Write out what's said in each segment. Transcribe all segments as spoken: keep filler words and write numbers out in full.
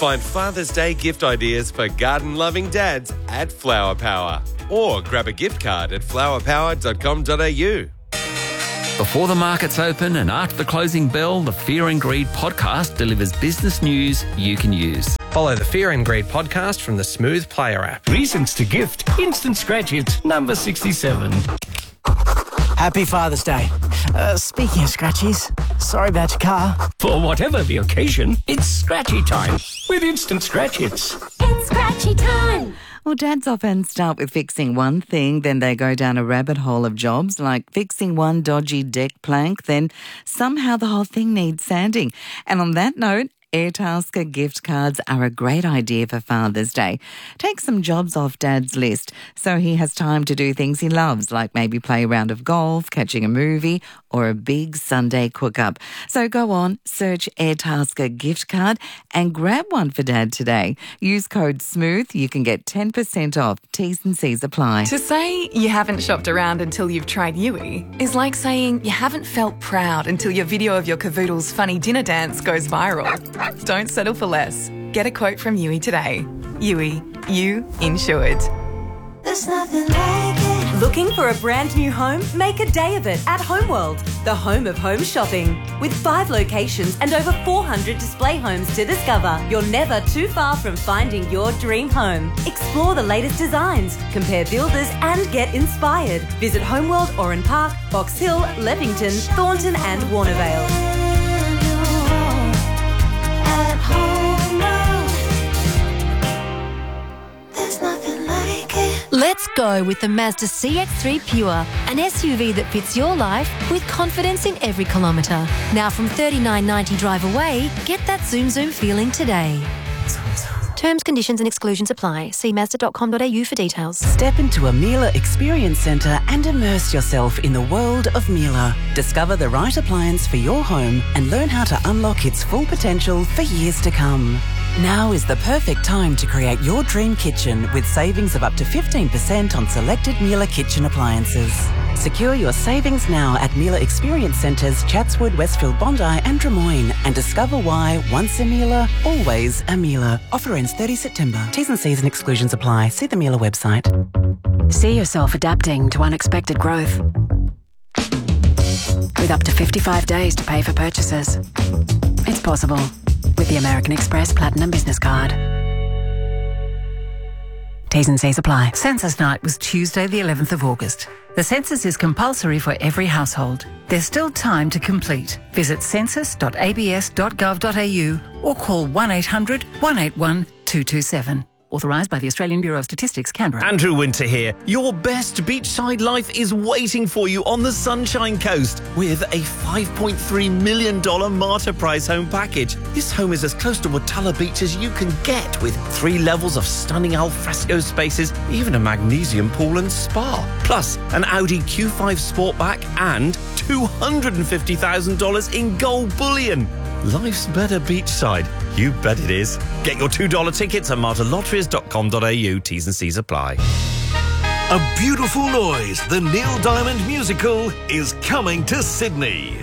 Find Father's Day gift ideas for garden-loving dads at Flower Power. Or grab a gift card at flower power dot com dot a u. Before the markets open and after the closing bell, the Fear and Greed podcast delivers business news you can use. Follow the Fear and Greed podcast from the Smooth Player app. Reasons to gift. Instant Scratch Hits, number sixty-seven. Happy Father's Day. Uh, speaking of scratchies, sorry about your car. For whatever the occasion, it's scratchy time with Instant Scratch Hits. It's scratchy time. Well, dads often start with fixing one thing, then they go down a rabbit hole of jobs like fixing one dodgy deck plank, then somehow the whole thing needs sanding. And on that note, Airtasker gift cards are a great idea for Father's Day. Take some jobs off Dad's list so he has time to do things he loves, like maybe play a round of golf, catching a movie, or a big Sunday cook-up. So go on, search Airtasker gift card and grab one for Dad today. Use code SMOOTH. You can get ten percent off. T's and C's apply. To say you haven't shopped around until you've tried Yui is like saying you haven't felt proud until your video of your cavoodle's funny dinner dance goes viral. Don't settle for less. Get a quote from Yui today. Yui, you insured. There's nothing like it. Looking for a brand new home? Make a day of it at Homeworld, the home of home shopping. With five locations and over four hundred display homes to discover, you're never too far from finding your dream home. Explore the latest designs, compare builders and get inspired. Visit Homeworld Oran Park, Box Hill, Leppington, Thornton and Warnervale. Let's go with the Mazda C X three Pure, an S U V that fits your life with confidence in every kilometre. Now from thirty-nine ninety drive away, get that zoom zoom feeling today. Terms, conditions and exclusions apply. See mazda dot com dot a u for details. Step into a Miele Experience Centre and immerse yourself in the world of Miele. Discover the right appliance for your home and learn how to unlock its full potential for years to come. Now is the perfect time to create your dream kitchen with savings of up to fifteen percent on selected Miele kitchen appliances. Secure your savings now at Miele Experience Centres, Chatswood, Westfield, Bondi and Drummoyne, and discover why once a Miele, always a Miele. Offer ends thirtieth September. T's and C's and exclusions apply. See the Miele website. See yourself adapting to unexpected growth with up to fifty-five days to pay for purchases. It's possible with the American Express Platinum Business Card. T's and C's apply. Census night was Tuesday the eleventh of August. The census is compulsory for every household. There's still time to complete. Visit census dot a b s dot gov dot a u or call one eight hundred, one eight one, two two seven. Authorised by the Australian Bureau of Statistics, Canberra. Andrew Winter here. Your best beachside life is waiting for you on the Sunshine Coast with a five point three million dollars Marta Price home package. This home is as close to Watala Beach as you can get, with three levels of stunning alfresco spaces, even a magnesium pool and spa. Plus, an Audi Q five Sportback and two hundred fifty thousand dollars in gold bullion. Life's better beachside. You bet it is. Get your two dollar tickets at marta lotteries dot com dot a u. T's and C's apply. A Beautiful Noise, the Neil Diamond musical, is coming to Sydney.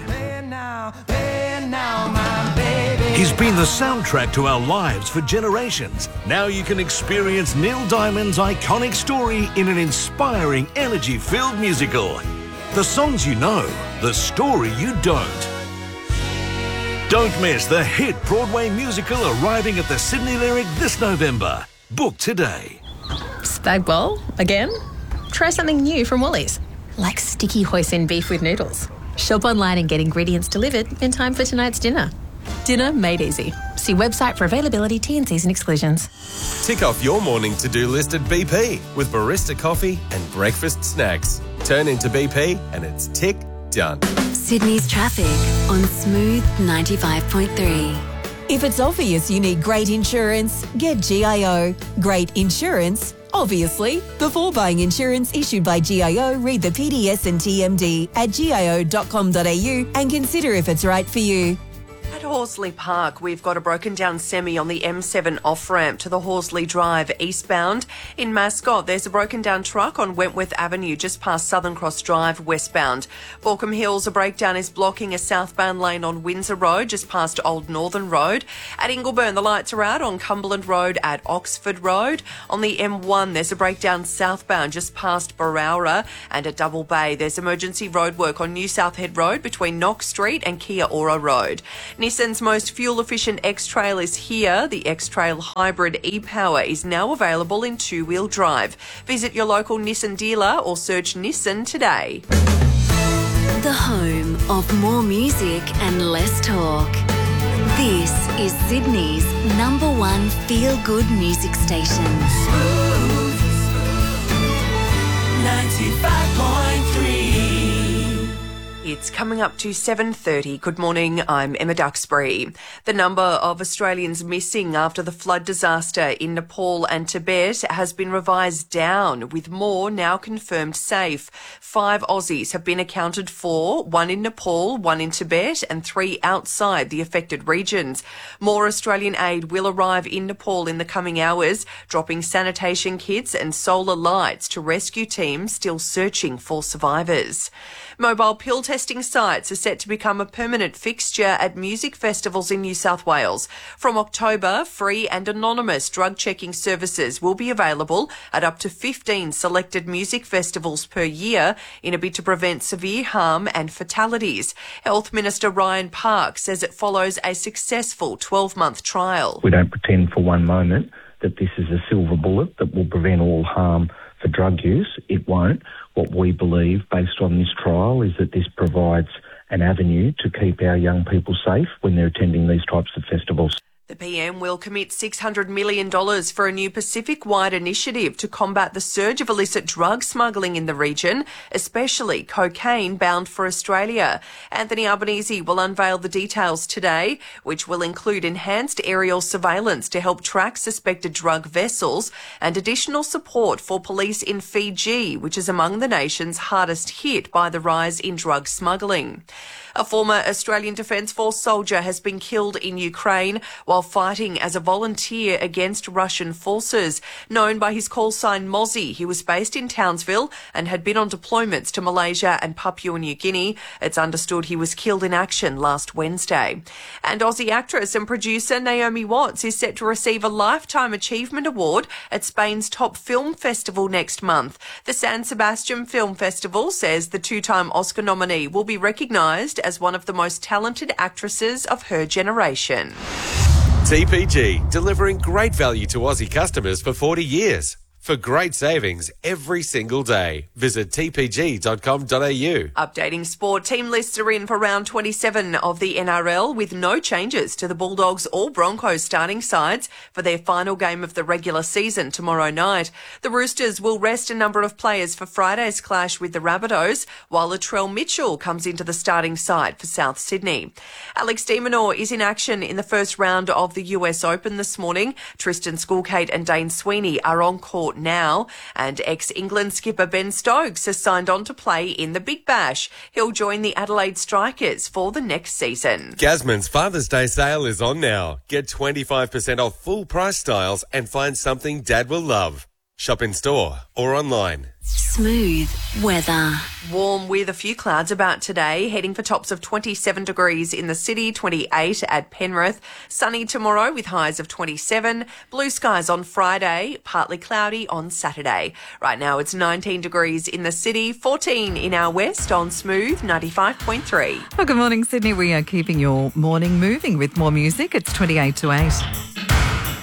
He's been the soundtrack to our lives for generations. Now you can experience Neil Diamond's iconic story in an inspiring, energy-filled musical. The songs you know, the story you don't. Don't miss the hit Broadway musical arriving at the Sydney Lyric this November. Book today. Spag bowl? Again? Try something new from Woolies, like sticky hoisin beef with noodles. Shop online and get ingredients delivered in time for tonight's dinner. Dinner made easy. See website for availability, T and C's and exclusions. Tick off your morning to-do list at B P with barista coffee and breakfast snacks. Turn into B P and it's tick done. Sydney's traffic on Smooth ninety-five point three. If it's obvious you need great insurance, get G I O. Great insurance, obviously. Before buying insurance issued by G I O, read the P D S and T M D at G I O dot com dot a u and consider if it's right for you. At Horsley Park, we've got a broken down semi on the M seven off-ramp to the Horsley Drive eastbound. In Mascot, there's a broken down truck on Wentworth Avenue just past Southern Cross Drive westbound. Baulkham Hills, a breakdown is blocking a southbound lane on Windsor Road just past Old Northern Road. At Ingleburn, the lights are out on Cumberland Road at Oxford Road. On the M one, there's a breakdown southbound just past Barowra. And at Double Bay, there's emergency roadwork on New South Head Road between Knox Street and Kia Ora Road. Nissan's most fuel-efficient X-Trail is here. The X-Trail Hybrid e-Power is now available in two-wheel drive. Visit your local Nissan dealer or search Nissan today. The home of more music and less talk. This is Sydney's number one feel-good music station. ninety-five point three. It's coming up to seven thirty. Good morning, I'm Emma Duxbury. The number of Australians missing after the flood disaster in Nepal and Tibet has been revised down, with more now confirmed safe. Five Aussies have been accounted for, one in Nepal, one in Tibet, and three outside the affected regions. More Australian aid will arrive in Nepal in the coming hours, dropping sanitation kits and solar lights to rescue teams still searching for survivors. Mobile pill testing sites are set to become a permanent fixture at music festivals in New South Wales. From October, free and anonymous drug checking services will be available at up to fifteen selected music festivals per year in a bid to prevent severe harm and fatalities. Health Minister Ryan Park says it follows a successful twelve-month trial. We don't pretend for one moment that this is a silver bullet that will prevent all harm for drug use. It won't. What we believe, based on this trial, is that this provides an avenue to keep our young people safe when they're attending these types of festivals. The P M will commit six hundred million dollars for a new Pacific-wide initiative to combat the surge of illicit drug smuggling in the region, especially cocaine bound for Australia. Anthony Albanese will unveil the details today, which will include enhanced aerial surveillance to help track suspected drug vessels and additional support for police in Fiji, which is among the nations hardest hit by the rise in drug smuggling. A former Australian Defence Force soldier has been killed in Ukraine while fighting as a volunteer against Russian forces. Known by his call sign Mozzie, he was based in Townsville and had been on deployments to Malaysia and Papua New Guinea. It's understood he was killed in action last Wednesday. And Aussie actress and producer Naomi Watts is set to receive a Lifetime Achievement Award at Spain's top film festival next month. The San Sebastian Film Festival says the two-time Oscar nominee will be recognised as one of the most talented actresses of her generation. T P G, delivering great value to Aussie customers for forty years. For great savings every single day, visit t p g dot com dot a u. Updating sport, team lists are in for round twenty-seven of the N R L with no changes to the Bulldogs or Broncos starting sides for their final game of the regular season tomorrow night. The Roosters will rest a number of players for Friday's clash with the Rabbitohs, while Latrell Mitchell comes into the starting side for South Sydney. Alex de Minaur is in action in the first round of the U S Open this morning. Tristan Schoolcate and Dane Sweeney are on court now, and ex-England skipper Ben Stokes has signed on to play in the Big Bash. He'll join the Adelaide Strikers for the next season. Gasman's Father's Day sale is on now. Get twenty-five percent off full price styles and find something Dad will love. Shop in store or online. Smooth weather. Warm with a few clouds about today, heading for tops of twenty-seven degrees in the city, twenty-eight at Penrith. Sunny tomorrow with highs of twenty-seven. Blue skies on Friday, partly cloudy on Saturday. Right now it's nineteen degrees in the city, fourteen in our west on Smooth ninety-five point three. Well, good morning, Sydney. We are keeping your morning moving with more music. It's twenty-eight to eight.